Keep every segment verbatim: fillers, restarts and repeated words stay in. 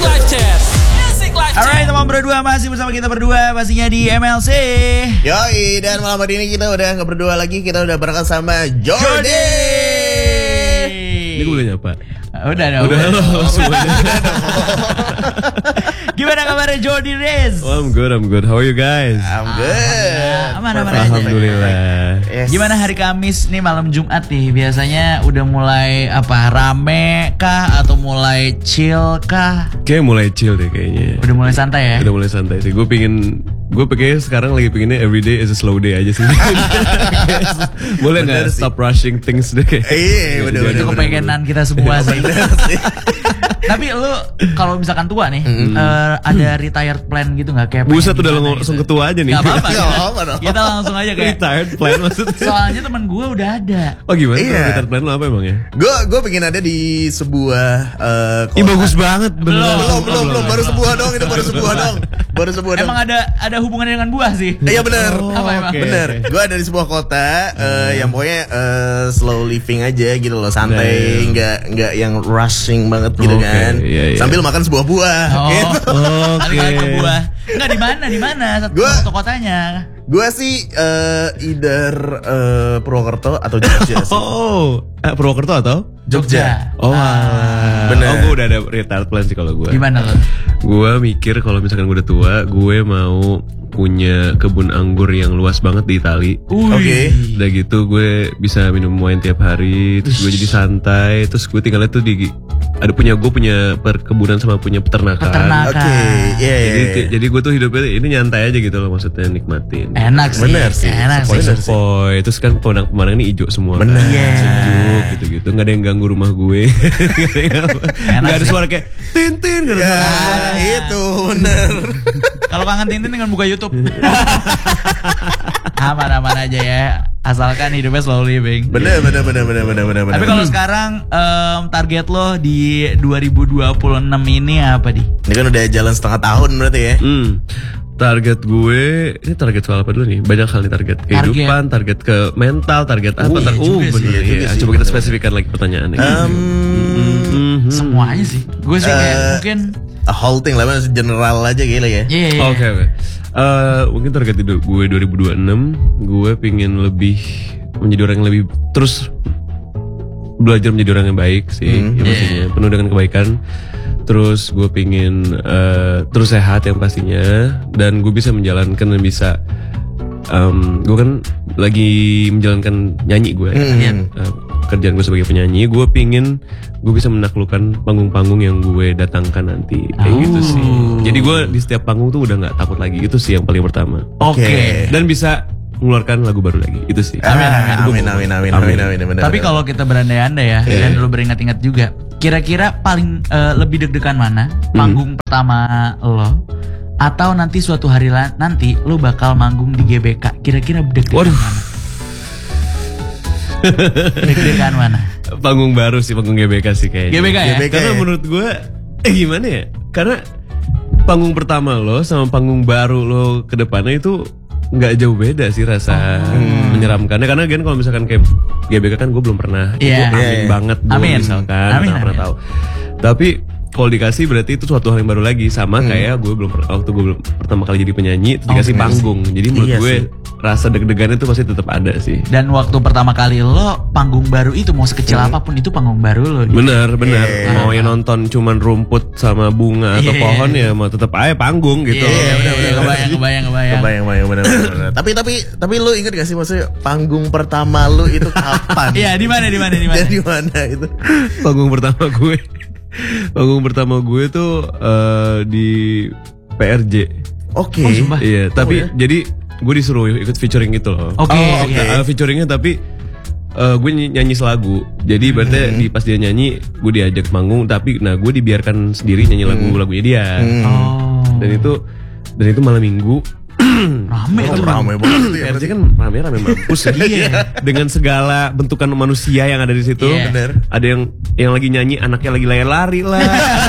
Live Chat. Music Live Chat. Alright, teman berdua masih bersama kita berdua pastinya di M L C. Yoi, dan malam hari ini kita udah nggak berdua lagi, kita udah bareng sama Jordi. Ini gue udah nyapa. Udah dong. Udah halo semuanya. Gimana kabarnya Jordi Rez? Oh, I'm good, I'm good. How are you guys? I'm good. Aman aman aja. Alhamdulillah. Yes. Gimana hari Kamis nih malam Jumat nih? Biasanya udah mulai apa rame kah atau mulai chill kah? Kayak mulai chill deh kayaknya. Udah mulai santai ya? Udah mulai santai sih. Gue pingin, gue pengen sekarang lagi pinginnya everyday is a slow day aja sih. Boleh nggak stop rushing things deh? Iya, bener, Itu bener, kepengenan kita semua sih. Tapi lu kalau misalkan tua nih, uh, ada retired plan gitu nggak kayak? Buset udah gimana langsung gitu? ketua aja nih. Gak apa-apa. Gak apa-apa dong. Kita langsung aja kayak. Retired plan maksudnya. Soalnya teman gue udah ada. Oh gimana? Iya. Retired plan lo apa emang ya? Gue gue pengen ada di sebuah uh, Ih bagus banget. Belum, Belum belum belum baru sebuah dong, itu baru sebuah dong. Baru sebuah dong. Emang ada ada hubungannya dengan buah sih? Iya benar. Oh, Apa emang? oke. Bener. Gue ada di sebuah kota uh, yang pokoknya uh, slow living aja gitu loh, santai, Iya, iya. nggak nggak yang rushing banget gitu Oke, kan. iya, iya. Sambil makan sebuah buah. Oh, Gitu. Kali kali ke buah. Enggak di mana di mana satu Gua- satu kotanya. Gue sih uh, either uh, Purwokerto atau Jogja sih. Oh, eh, Purwokerto atau? Jogja. Oh, alah. Bener. Oh, gue udah ada retired plan sih kalau gue. Gimana lo? Gue mikir kalau misalkan gue udah tua, gue mau punya kebun anggur yang luas banget di Itali. Oke. Udah gitu gue bisa minum wine tiap hari, terus gue jadi santai, terus gue tinggalnya tuh di ada punya gue punya perkebunan sama punya peternakan. Peternakan. Oke, iya iya. Jadi iya. jadi gue tuh hidupnya ini nyantai aja gitu loh, maksudnya nikmatin. Enak sih. Bener sih. Enak sih. Bener. Sepoi, terus kan pemandangan ini hijau semua. Bener. Kan? Iya. Sejuk gitu-gitu, nggak ada yang ganggu rumah gue. Nggak ada yang apa. Nggak ada sih. suara kayak tintin, nggak ada Ya, suara. itu bener. Kalau kangen Tintin dengan buka YouTube. Aman-aman aja ya. Asalkan hidupnya slow living. Bener bener bener bener bener bener. Tapi kalau sekarang em, target lo di dua ribu dua puluh enam ini apa di? ini kan udah jalan setengah tahun berarti ya. Hmm. Target gue, ini target soal apa dulu nih? Banyak hal nih target kehidupan, target, ke mental, target apa? Oh, iya tar- juga uh, sih, bener iya ya. juga sih, Coba kita bener. spesifikkan lagi pertanyaannya. Um, Mhm. Semuanya sih. Gue sih kayak Eh, mungkin. a whole thing lah, mas, general aja gila ya. Iya. iya. Oke, oke. Eh, mungkin target hidup gue dua ribu dua puluh enam, gue pingin lebih menjadi orang yang lebih terus belajar menjadi orang yang baik sih, Hmm. ya pastinya penuh dengan kebaikan. Terus gue pingin eh, terus sehat yang pastinya, dan gue bisa menjalankan dan bisa em, gue kan lagi menjalankan nyanyi gue, Hmm. eh, kerjaan gue sebagai penyanyi. Gue pingin gue bisa menaklukkan panggung-panggung yang gue datangkan nanti, kayak Oh. gitu sih. Jadi gue di setiap panggung tuh udah nggak takut lagi, itu sih yang paling pertama. Oke. Dan bisa mengeluarkan lagu baru lagi, itu sih. Amin Amin, amin amin amin amin amin amin. Tapi kalau kita berandai-andai ya, Iya. dan lu beringat-ingat juga, kira-kira paling eh, lebih deg-degan mana? Hmm. Panggung pertama lo, atau nanti suatu hari la- nanti lu bakal manggung di G B K? Kira-kira deg-degan Waduh. mana? Deg-degan mana? Panggung baru sih, panggung G B K sih kayaknya. G B K ya? G B K. Karena ya? menurut gue, eh gimana ya? Karena panggung pertama lo sama panggung baru lo ke depannya itu nggak jauh beda sih rasa menyeramkannya. Karena kan kalau misalkan kayak G B K kan gue belum pernah, Iya. gue amin Iya, iya. banget gue Amin. misalkan, Amin, nggak pernah amin. tahu. Tapi kalau dikasih berarti itu suatu hal yang baru lagi, sama kayak gue belum pernah waktu gue belum pertama kali jadi penyanyi terus dikasih Oke. panggung. Jadi menurut Iya gue sih. rasa deg-degannya itu pasti tetap ada sih. Dan waktu pertama kali lo panggung baru itu mau sekecil apapun itu panggung baru lo. gitu. Bener bener, Iya. mau yang nonton cuman rumput sama bunga atau Iya. pohon ya mau tetap aja panggung gitu. Iya, Iya, benar, benar, kebayang, benar. kebayang, kebayang. Kebayang bayang bener bener. bener. Tapi tapi tapi lu inget gak sih maksudnya panggung pertama lu itu kapan? Iya, di mana, di mana, di mana? Dan di mana itu? Panggung pertama gue, panggung pertama gue tuh eh, di P R J. Oke. Oh, sumpah. Iya, tapi ya? jadi gue disuruh ikut featuring gitu loh. Oke, Oh, oke. oke. Eh, featuringnya tapi eh, gue ny- nyanyi selagu. Jadi berarti di pas dia nyanyi gue diajak manggung, tapi nah gue dibiarkan sendiri nyanyi lagu-lagunya dia. Oh. Dan itu dan itu malam minggu. Rame Oh, tuh. ramai banget itu ya. P R J kan rame-rame mampus ya. Iya. Dengan segala bentukan manusia yang ada di situ. Iya. Bener. Ada yang yang lagi nyanyi anaknya lagi lari-lari lah.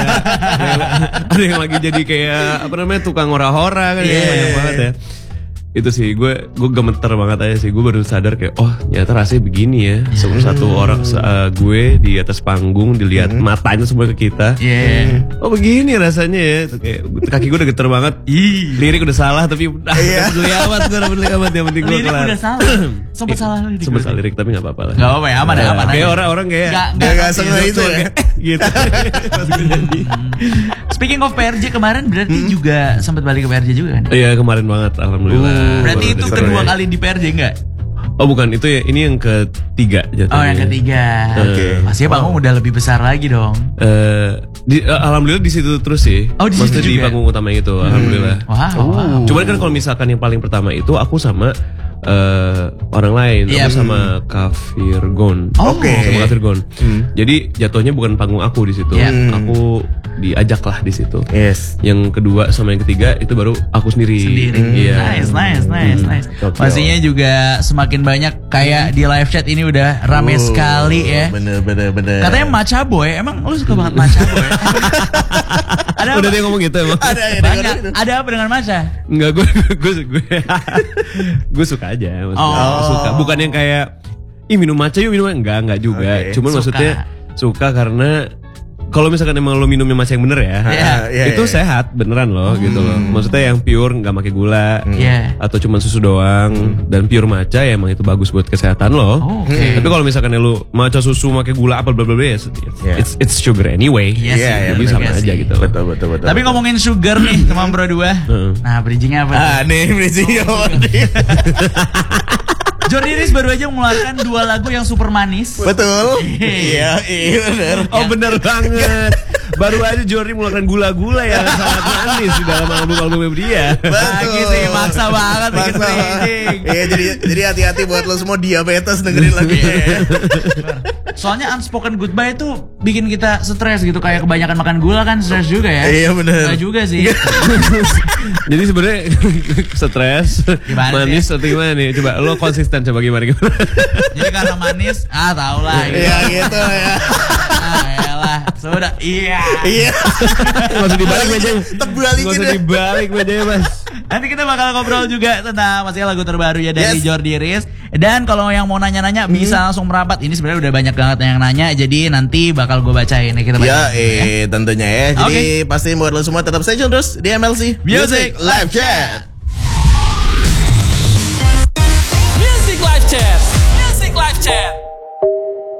ada, ada yang lagi jadi kayak apa namanya tukang hora-hora kan. Iya. Banyak banget ya. itu sih gue gue gemeter banget aja sih. Gue baru sadar kayak oh ternyata rasanya begini ya. Satu satu orang uh, gue di atas panggung dilihat hmm. matanya semua ke kita. Iya. Oh begini rasanya ya. Tuh, kayak kaki gue udah geter banget. Ih, lirik udah salah tapi udah Iya. peduli amat, gue udah peduli amat yang penting gue Lirik kelar. udah salah. Sempet salah lirik. Sempet salah lirik tapi nggak apa-apa lah. Gak apa ya, aman ya, aman Kayak aja. orang-orang kayak Nggak- Gak nggak- gak sengaja itu ya. gitu. Pas gue nyanyi. Speaking of P R J kemarin berarti juga sempat balik ke P R J juga kan? Iya kemarin banget, alhamdulillah. Berarti Baru itu dari- kedua kali di P R J enggak? Oh bukan, itu ya, ini yang ketiga jatuhnya. Oh yang ketiga. Oke. Pastinya panggung udah lebih besar lagi dong. Eh, di, eh, alhamdulillah di situ terus sih. Oh, di Maksudnya situ di juga? panggung utama itu, alhamdulillah. Wow. wow. Cuman kan kalau misalkan yang paling pertama itu aku sama eh, orang lain, Iya. aku sama Kafirgon. Oh. Oke. Sama Kafirgon. Jadi jatuhnya bukan panggung aku di situ. Iya. Aku diajak lah di situ. Yes. Yang kedua sama yang ketiga itu baru aku sendiri. Sendiri. Iya. Nice, nice, nice, nice. Gokil. Pastinya juga semakin banyak kayak di live chat ini udah rame Oh, sekali ya. Bener bener bener. Katanya Macha Boy, emang lu suka banget Macha Boy? Ada Udah apa? dia ngomong gitu emang. Ada ya Banyak. Ada apa dengan Macha? Enggak, gue gue gue gue suka aja maksudnya. Oh. Suka bukan yang kayak ih minum matcha yuk minum enggak enggak juga. Oke. Cuman Suka. maksudnya suka karena kalau misalkan emang lo minumnya matcha yang bener ya, Iya. Iya, itu iya. sehat beneran loh gitu loh. Maksudnya yang pure nggak pakai gula Iya. atau cuman susu doang dan pure matcha ya emang itu bagus buat kesehatan lo. Oh, oke. Tapi kalau misalkan lu matcha susu pakai gula apa bla bla bla ya Iya. it's it's sugar anyway. Iya sih, Iya, Jadi bener. sama Iya aja sih. gitu. Betul betul betul. Tapi ngomongin sugar nih teman bro dua. Heeh. Nah bridgingnya apa? ah nih Brizio nih. Jordi Riz baru aja mengeluarkan dua lagu yang super manis. Betul. Iya iya bener. Oh bener banget. Baru aja Jordi mengeluarkan gula-gula yang sangat manis di dalam album-albumnya dia. Lagi sih maksa banget bikin Maksa. bridging. Iya jadi jadi hati-hati buat lo semua diabetes dengerin lagu Iya. ya. Soalnya unspoken goodbye itu bikin kita stres gitu, kayak kebanyakan makan gula kan stres juga ya. Iya, bener. Nggak juga sih. Jadi sebenarnya stres, Gimana manis atau gimana nih? Coba lo konsisten coba gimana gimana. Jadi karena manis, ah tau lah. Gitu. Iya gitu ya. Ah elah, sudah. Iya. Iya. Nggak usah dibalik mejanya. Terbalikin Nggak usah deh. dibalik mejanya mas. Nanti kita bakal ngobrol juga tentang pastinya lagu terbaru ya dari Yes. Jordi Riz. Dan kalau yang mau nanya-nanya bisa langsung merapat. Ini sebenarnya udah banyak banget yang nanya. Jadi nanti bakal gue bacain nih, kita Ya, bacain. eh tentunya ya. Jadi pasti buat lo semua tetap stay tune terus di M L C Music Live Chat.